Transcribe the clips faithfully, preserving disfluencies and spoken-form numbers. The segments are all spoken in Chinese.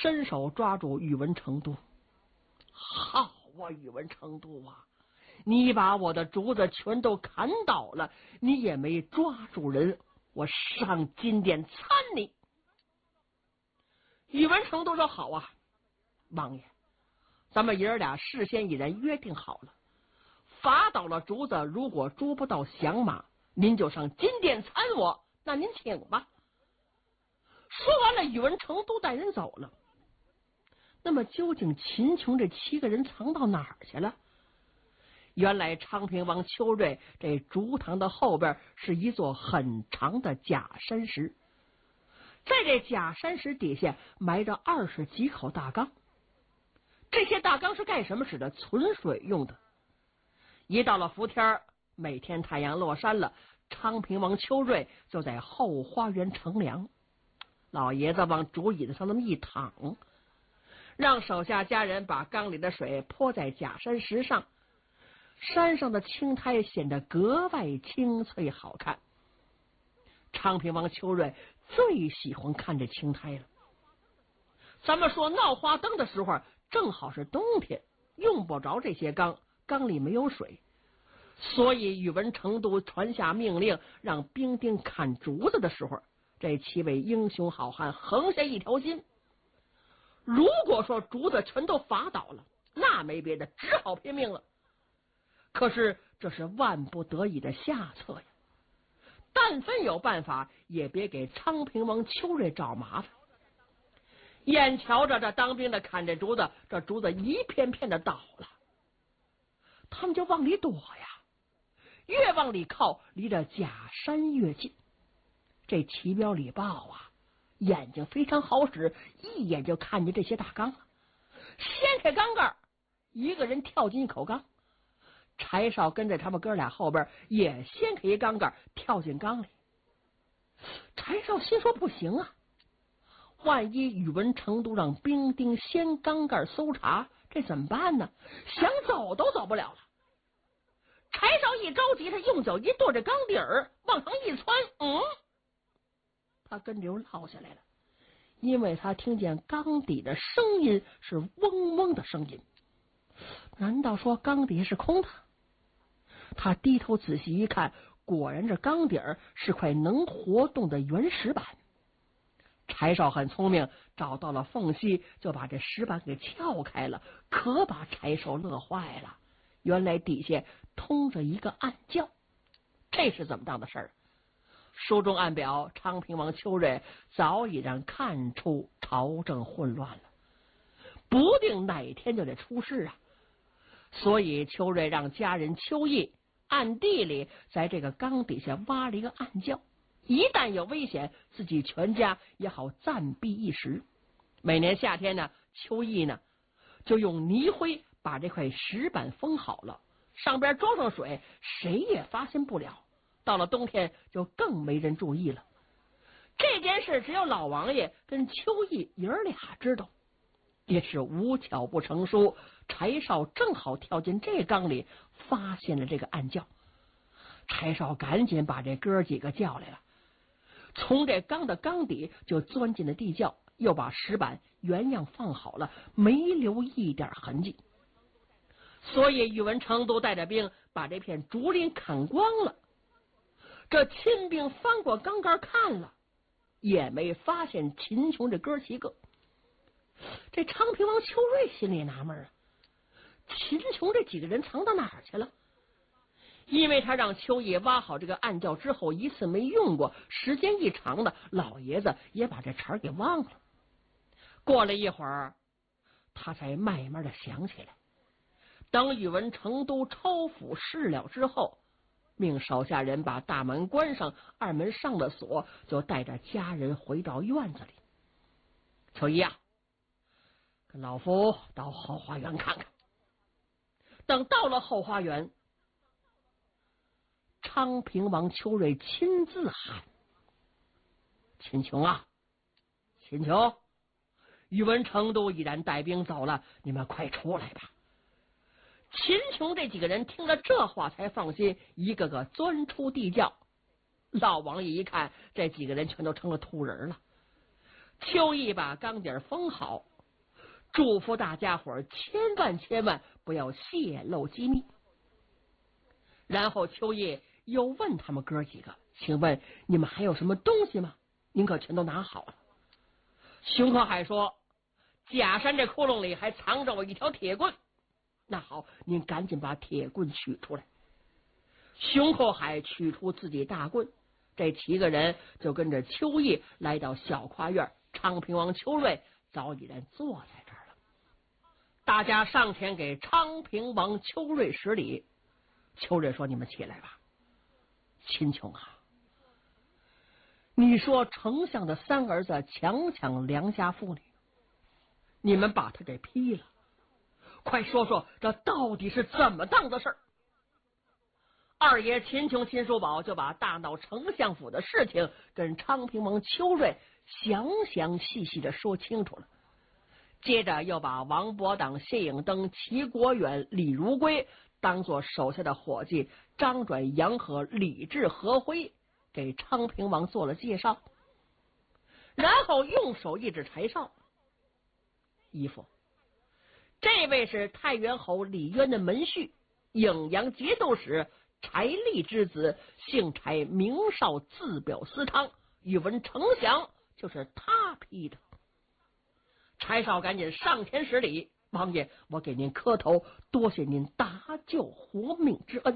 伸手抓住宇文成都。好啊，宇文成都啊，你把我的竹子全都砍倒了，你也没抓住人，我上金殿参你。宇文成都说好啊，王爷，咱们爷儿俩事先已然约定好了，伐倒了竹子，如果捉不到降马，您就上金殿参我，那您请吧。说完了，宇文成都带人走了。那么究竟秦琼这七个人藏到哪儿去了？原来昌平王邱瑞这竹堂的后边是一座很长的假山石，在这假山石底下埋着二十几口大缸，这些大缸是干什么使的？存水用的。一到了伏天，每天太阳落山了，昌平王邱瑞就在后花园乘凉，老爷子往竹椅子上那么一躺，让手下家人把缸里的水泼在假山石上，山上的青苔显得格外清脆好看。昌平王邱瑞最喜欢看这青苔了。咱们说闹花灯的时候正好是冬天，用不着这些缸，缸里没有水，所以宇文成都传下命令，让兵丁砍竹子的时候，这七位英雄好汉横下一条心。如果说竹子全都伐倒了，那没别的，只好拼命了。可是这是万不得已的下策呀，但凡有办法，也别给昌平王邱瑞找麻烦。眼瞧着这当兵的砍这竹子，这竹子一片片的倒了，他们就往里躲呀，越往里靠，离着假山越近。这齐彪李豹啊，眼睛非常好使，一眼就看见这些大缸了，掀开缸盖，一个人跳进一口缸。柴少跟在他们哥俩后边，也掀开一缸盖，跳进缸里。柴少心说不行啊，万一宇文成都让兵丁掀缸盖搜查，这怎么办呢？想走都走不了了。柴少一着急，他用脚一跺着缸底儿，往上一窜，嗯，他跟流落下来了，因为他听见缸底的声音是嗡嗡的声音。难道说缸底是空的？他低头仔细一看，果然这缸底儿是块能活动的原石板。柴少很聪明，找到了缝隙，就把这石板给撬开了，可把柴少乐坏了。原来底下通着一个暗窖，这是怎么当的事儿？书中暗表，昌平王邱瑞早已让看出朝政混乱了，不定哪天就得出事啊。所以邱瑞让家人邱毅暗地里在这个缸底下挖了一个暗窖，一旦有危险，自己全家也好暂避一时。每年夏天呢，邱毅呢就用泥灰把这块石板封好了，上边装上水，谁也发现不了。到了冬天就更没人注意了。这件事只有老王爷跟邱毅爷儿俩知道。也是无巧不成书，柴少正好跳进这缸里，发现了这个暗窖。柴少赶紧把这哥几个叫来了，从这缸的缸底就钻进了地窖，又把石板原样放好了，没留一点痕迹。所以宇文成都带着兵把这片竹林砍光了。这亲兵翻过缸盖看了，也没发现秦琼这哥几个。这昌平王邱瑞心里纳闷啊，秦琼这几个人藏到哪儿去了？因为他让邱毅挖好这个暗窖之后，一次没用过，时间一长了，老爷子也把这茬给忘了。过了一会儿，他才慢慢的想起来。等宇文成都抽府事了之后，命手下人把大门关上，二门上了锁，就带着家人回到院子里。邱毅啊，跟老夫到后花园看看。等到了后花园，昌平王邱瑞亲自喊：“秦琼啊，秦琼，宇文成都已然带兵走了，你们快出来吧。”秦琼这几个人听了这话才放心，一个个钻出地窖。老王爷一看，这几个人全都成了土人了。 秋意把钢底封好，嘱咐大家伙儿千万千万不要泄露机密。然后秋叶又问他们哥几个，请问你们还有什么东西吗？您可全都拿好了。熊可海说，假山这窟窿里还藏着我一条铁棍。那好，您赶紧把铁棍取出来。熊可海取出自己大棍，这七个人就跟着秋叶来到小跨院，昌平王秋瑞早已然坐在这儿了。大家上前给昌平王秋瑞施礼。秋瑞说，你们起来吧。秦琼啊，你说丞相的三儿子强抢良家妇女，你们把他给批了，快说说这到底是怎么当的事儿？二爷秦琼秦叔宝就把大闹丞相府的事情跟昌平王秋瑞详详细细的说清楚了，接着又把王伯党、谢影登、齐国远、李如归当做手下的伙计张转、杨和、李治、何辉给昌平王做了介绍，然后用手一指柴少，姨父，这位是太原侯李渊的门婿，颍阳节度使柴立之子，姓柴，名少，字表思汤，宇文丞相就是他批的。柴少赶紧上前施礼，王爷，我给您磕头，多谢您搭救活命之恩。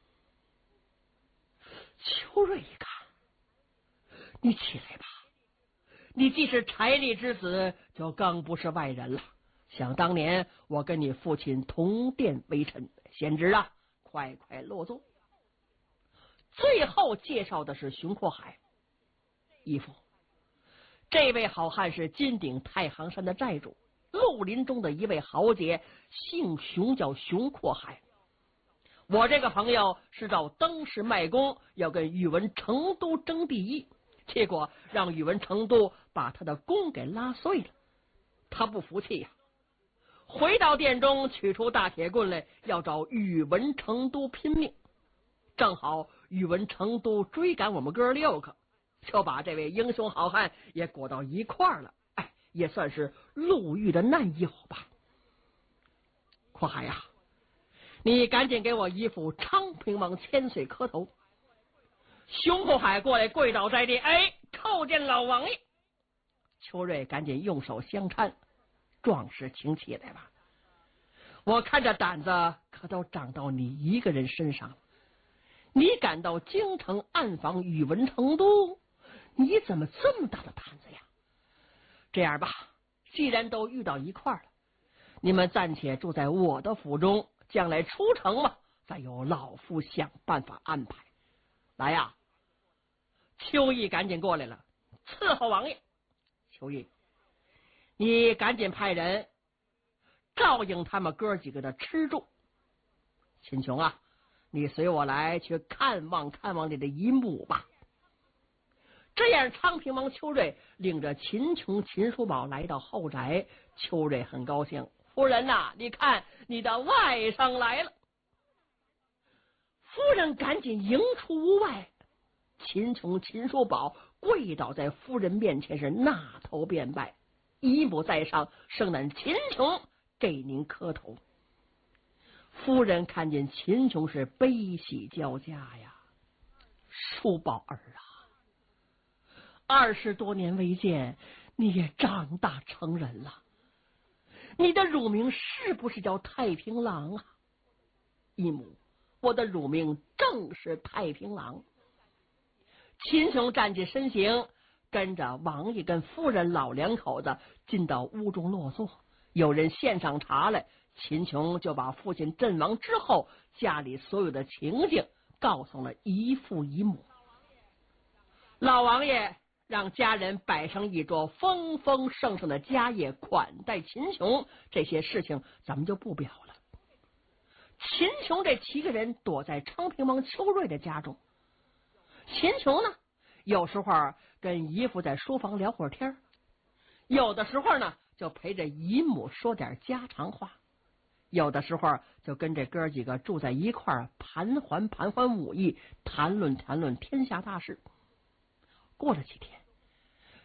秋瑞一看，你起来吧，你既是柴立之子，就更不是外人了。想当年我跟你父亲同殿为臣，贤侄啊，快快落座。最后介绍的是熊阔海，姨父，这位好汉是金鼎太行山的寨主，绿林中的一位豪杰，姓熊，叫熊阔海。我这个朋友是照登仕卖功，要跟宇文成都争第一，结果让宇文成都把他的弓给拉碎了，他不服气呀、啊，回到殿中取出大铁棍来，要找宇文成都拼命。正好宇文成都追赶我们哥六个，就把这位英雄好汉也裹到一块儿了，哎，也算是路遇的难友吧。阔海呀、啊，你赶紧给我姨父昌平王千岁磕头。熊阔海过来跪倒在地，哎，叩见老王爷。秋瑞赶紧用手相搀，壮士请起来吧，我看这胆子可都长到你一个人身上了。你敢到京城暗访宇文成都，你怎么这么大的胆子呀？这样吧，既然都遇到一块儿了，你们暂且住在我的府中，将来出城嘛，再由老夫想办法安排。来呀，秋意赶紧过来了，伺候王爷。秋意，你赶紧派人照应他们哥几个的吃住。秦琼啊，你随我来去看望看望你的姨母吧。这样，昌平王秋瑞领着秦琼、秦叔宝来到后宅。秋瑞很高兴，夫人呐、啊，你看你的外甥来了。夫人赶紧迎出屋外，秦琼、秦叔宝跪倒在夫人面前，是纳头便拜。姨母在上，圣男秦琼给您磕头。夫人看见秦琼是悲喜交加呀，叔宝儿啊，二十多年未见，你也长大成人了，你的乳名是不是叫太平郎啊？姨母，我的乳名正是太平郎。秦琼站起身形，跟着王爷跟夫人老两口子进到屋中落座。有人献上茶来，秦琼就把父亲阵亡之后家里所有的情景告诉了姨父姨母。老王爷让家人摆上一桌丰丰盛盛的家宴款待秦琼，这些事情咱们就不表了。秦琼这七个人躲在昌平王秋瑞的家中，秦琼呢有时候跟姨父在书房聊会儿天，有的时候呢就陪着姨母说点家常话，有的时候就跟这哥几个住在一块儿盘桓盘桓武艺，谈论谈论天下大事。过了几天，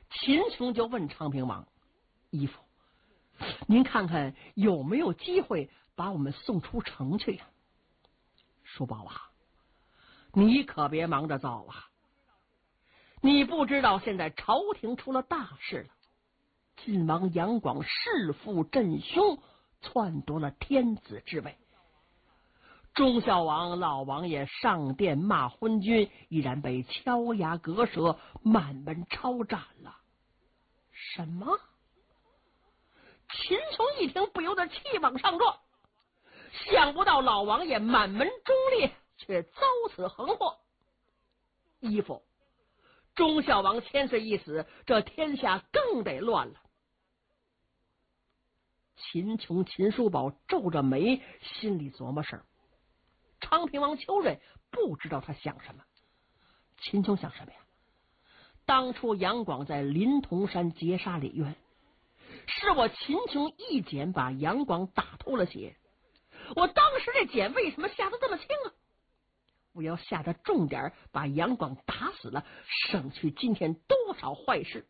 秦琼就问昌平王：“义父，您看看有没有机会把我们送出城去呀？”叔宝啊，你可别忙着走啊！你不知道现在朝廷出了大事了，晋王杨广弑父镇凶，篡夺了天子之位。忠孝王老王爷上殿骂昏君，已然被敲牙割舌，满门抄斩了。什么？秦琼一听，不由得气往上撞，想不到老王爷满门忠烈，却遭此横祸。义父，忠孝王千岁一死，这天下更得乱了。秦琼、秦叔宝皱着眉，心里琢磨事儿。昌平王邱瑞不知道他想什么。秦琼想什么呀？当初杨广在临潼山劫杀李渊，是我秦琼一剪把杨广打脱了血。我当时这剪为什么下得这么轻啊？我要下的重点，把杨广打死了，省去今天多少坏事。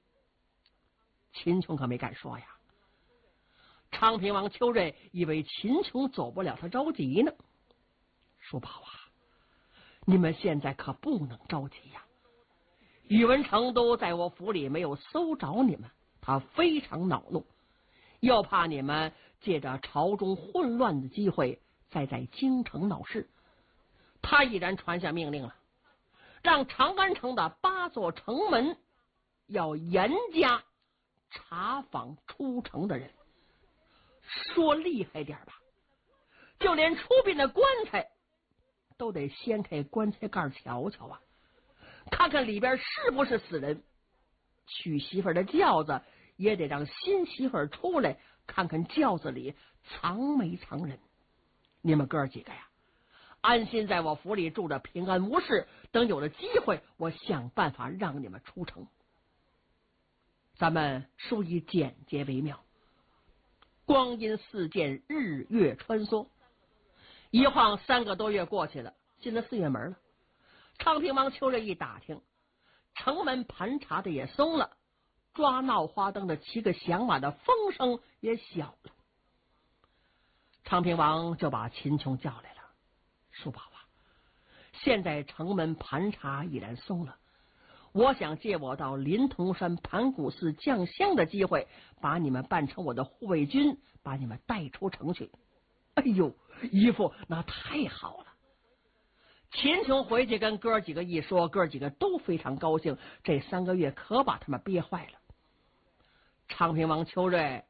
秦琼可没敢说呀。昌平王邱瑞以为秦琼走不了，他着急呢。叔宝啊，你们现在可不能着急呀！宇文成都在我府里没有搜着你们，他非常恼怒，又怕你们借着朝中混乱的机会再在京城闹事，他毅然传下命令了，让长安城的八座城门要严加查访出城的人。说厉害点吧，就连出殡的棺材都得掀开棺材盖瞧瞧啊，看看里边是不是死人。娶媳妇的轿子也得让新媳妇出来，看看轿子里藏没藏人。你们哥几个呀，安心在我府里住着，平安无事，等有了机会，我想办法让你们出城。咱们殊以简洁为妙。光阴似箭，日月穿梭，一晃三个多月过去了，进了四月门了。昌平王邱瑞一打听，城门盘查的也松了，抓闹花灯的骑个响马的风声也小了。昌平王就把秦琼叫来了：“叔宝啊，现在城门盘查已然松了，我想借我到临潼山盘古寺降香的机会，把你们办成我的护卫军，把你们带出城去。”哎呦，姨父，那太好了！秦琼回去跟哥几个一说，哥几个都非常高兴，这三个月可把他们憋坏了。昌平王邱瑞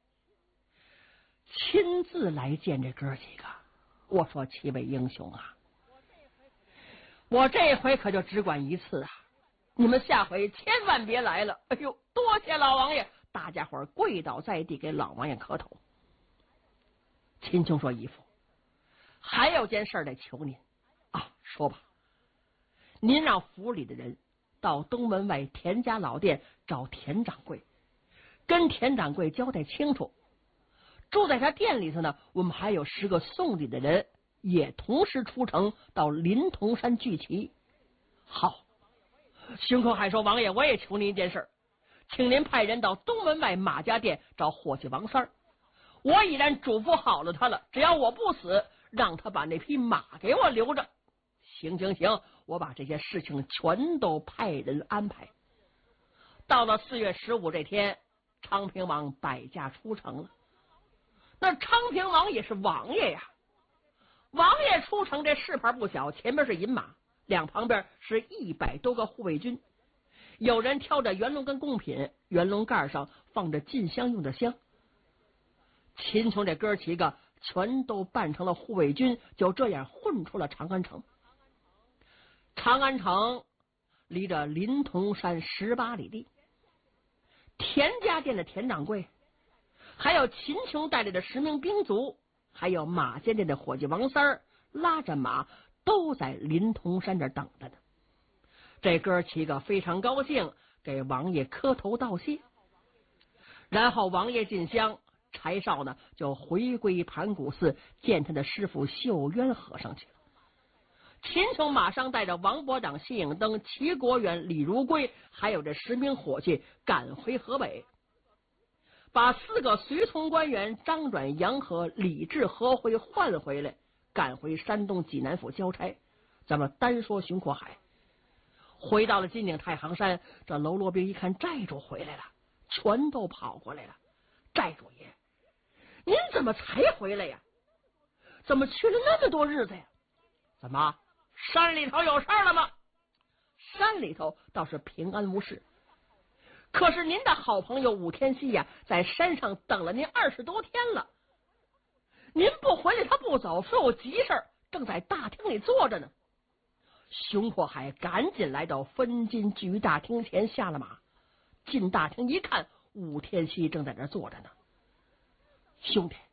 亲自来见这哥几个，我说：“七位英雄啊，我这回可就只管一次啊，你们下回千万别来了。”哎呦，多谢老王爷！大家伙跪倒在地给老王爷磕头。秦琼说：“姨父，还有件事得求您啊，说吧。您让府里的人到东门外田家老店找田掌柜，跟田掌柜交代清楚，住在他店里头呢。我们还有十个送礼的人，也同时出城到临潼山聚齐。”好。胸口还说：“王爷，我也求您一件事，请您派人到东门外马家店找伙计王三儿。我已然嘱咐好了他了，只要我不死，让他把那匹马给我留着。”行行行，我把这些事情全都派人安排。到了四月十五这天，昌平王摆驾出城了。那昌平王也是王爷呀，王爷出城这势牌不小，前面是银马，两旁边是一百多个护卫军，有人挑着圆笼跟贡品，圆笼盖上放着进香用的香。秦琼这哥几个全都扮成了护卫军，就这样混出了长安城。长安城离着临潼山十八里地，田家店的田掌柜，还有秦琼带来的十名兵卒，还有马家店的伙计王三儿，拉着马都在临潼山这等着呢。这哥七个非常高兴，给王爷磕头道谢。然后王爷进香，柴少呢就回归盘古寺见他的师傅秀渊和尚去了。 秦琼马上带着王伯党、谢应登、齐国远、李如归，还有这十名伙计赶回河北，把四个随从官员张转、杨和、李治、何辉换回来，赶回山东济南府交差。咱们单说熊阔海，回到了金顶太行山，这喽啰兵一看寨主回来了，全都跑过来了。寨主爷，您怎么才回来呀？怎么去了那么多日子呀？怎么山里头有事了吗？山里头倒是平安无事，可是您的好朋友武天锡呀，在山上等了您二十多天了，您不回来他不走，说有急事，正在大厅里坐着呢。熊阔海赶紧来到分金聚大厅前，下了马，进大厅一看，武天锡正在那坐着呢。兄弟，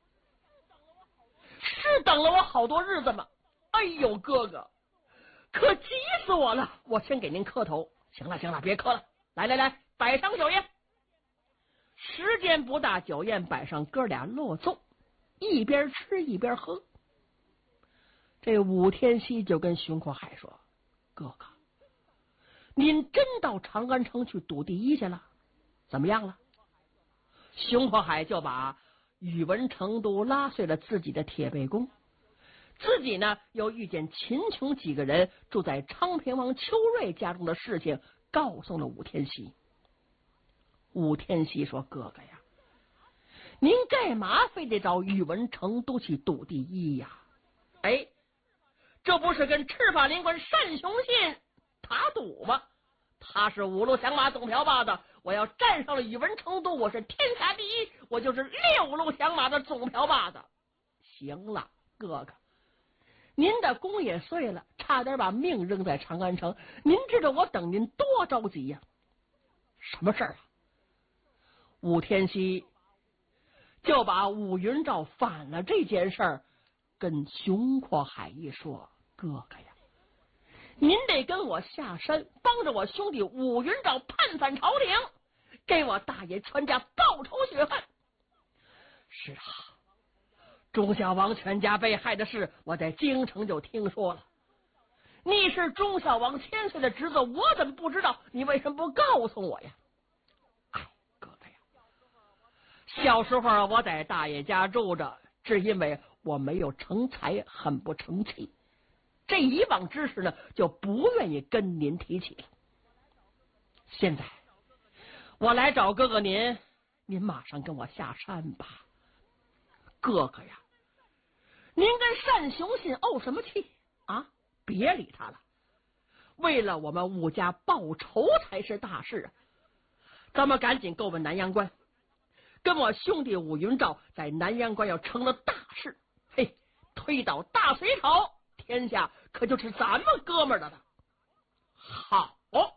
是等了我好多日子吗？哎呦，哥哥，可急死我了！我先给您磕头。行了行了，别磕了，来来来，摆上酒宴。时间不大，酒宴摆上，哥俩落座，一边吃一边喝。这武天锡就跟熊阔海说：“哥哥，您真到长安城去赌第一去了？怎么样了？”熊阔海就把宇文成都拉碎了自己的铁背弓，自己呢又遇见秦琼几个人住在昌平王邱瑞家中的事情告诉了武天锡。武天锡说：“哥哥呀，您干嘛非得找宇文成都去赌第一呀？哎，这不是跟赤发灵官单雄信打赌吗？他是五路响马总瓢把子，我要站上了宇文成都，我是天下第一，我就是六路响马的总瓢把子。行了，哥哥，您的弓也碎了，差点把命扔在长安城，您知道我等您多着急呀？什么事儿啊？”武天锡就把武云照反了这件事儿跟熊阔海一说：“哥哥呀，您得跟我下山，帮着我兄弟武云照叛反朝廷，给我大爷全家报仇雪恨。”是啊，忠孝王全家被害的事，我在京城就听说了。你是忠孝王千岁的侄子，我怎么不知道？你为什么不告诉我呀？哎，哥哥呀，小时候我在大爷家住着，只因为我没有成才，很不成器。这以往之事呢，就不愿意跟您提起了。现在我来找哥哥您，您马上跟我下山吧。哥哥呀，您跟单雄信怄什么气啊？别理他了，为了我们武家报仇才是大事啊！咱们赶紧购问南阳关，跟我兄弟武云照在南阳关要成了大事，嘿，推倒大隋朝，天下可就是咱们哥们儿的了。好，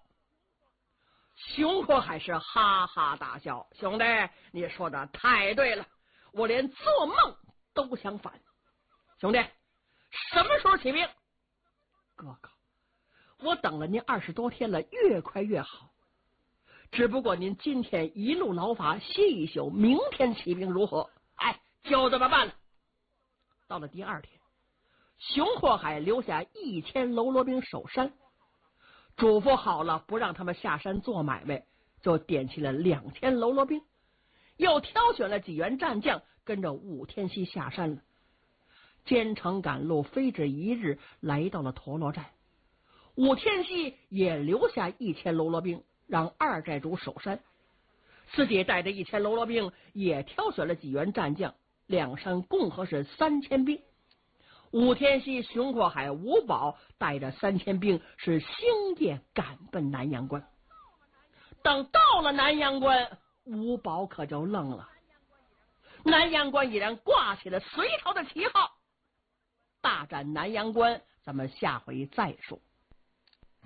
熊阔海是哈哈大笑：“兄弟，你说的太对了，我连做梦都想反。兄弟，什么时候起兵？”哥哥，我等了您二十多天了，越快越好。只不过您今天一路劳乏，歇一宿，明天起兵如何？哎，就这么办了。到了第二天，熊阔海留下一千喽啰兵守山，嘱咐好了不让他们下山做买卖，就点起了两千喽啰兵，又挑选了几员战将，跟着武天锡下山了。兼程赶路，飞至一日，来到了陀螺寨。武天锡也留下一千喽啰兵，让二寨主守山，自己带着一千喽啰兵，也挑选了几员战将，两山共合是三千兵。武天锡、熊阔海、吴宝带着三千兵，是星夜赶奔南阳关。等到了南阳关，吴宝可就愣了，南阳关已然挂起了隋朝的旗号。大战南阳关，咱们下回再说。